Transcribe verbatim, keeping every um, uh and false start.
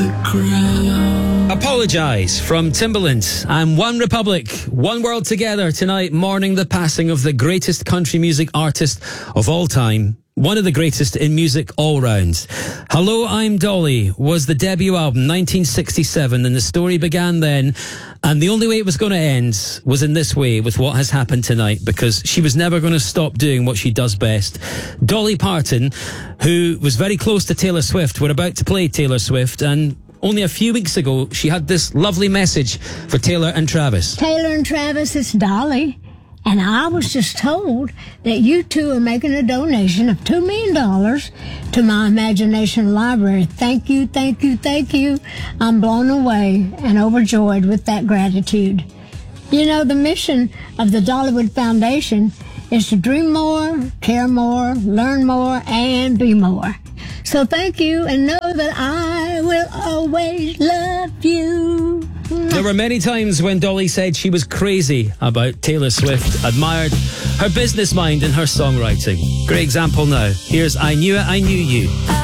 the ground. Apologise from Timbaland and One Republic, One World Together tonight, mourning the passing of the greatest country music artist of all time. One of the greatest in music all round. Hello, I'm Dolly was the debut album, nineteen sixty-seven, and the story began then. And the only way it was going to end was in this way, with what has happened tonight, because she was never going to stop doing what she does best. Dolly Parton, who was very close to Taylor Swift, we're about to play Taylor Swift, and only a few weeks ago, she had this lovely message for Taylor and Travis. Taylor and Travis, it's Dolly. And I was just told that you two are making a donation of two million dollars to my Imagination Library. Thank you, thank you, thank you. I'm blown away and overjoyed with that gratitude. You know, the mission of the Dollywood Foundation is to dream more, care more, learn more, and be more. So thank you, and know that I will always love you. There were many times when Dolly said she was crazy about Taylor Swift, admired her business mind and her songwriting. Great example now. Here's I Knew It, I Knew You.